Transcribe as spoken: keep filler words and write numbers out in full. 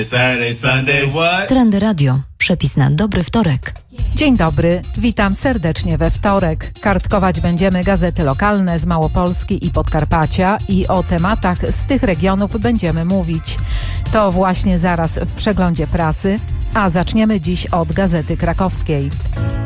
Saturday, Sunday, what? Trendy Radio. Przepis na dobry wtorek. Dzień dobry, witam serdecznie we wtorek. Kartkować będziemy gazety lokalne z Małopolski i Podkarpacia i o tematach z tych regionów będziemy mówić. To właśnie zaraz w przeglądzie prasy, a zaczniemy dziś od Gazety Krakowskiej.